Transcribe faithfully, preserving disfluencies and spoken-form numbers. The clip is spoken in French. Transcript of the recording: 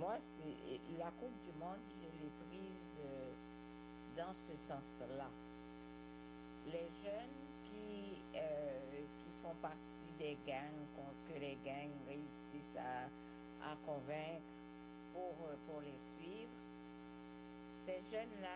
Moi, c'est la Coupe du monde, je l'ai prise euh, dans ce sens-là. Les jeunes qui, euh, qui font partie des gangs, qu'on- que les gangs réussissent à, à convaincre pour, euh, pour les suivre, ces jeunes-là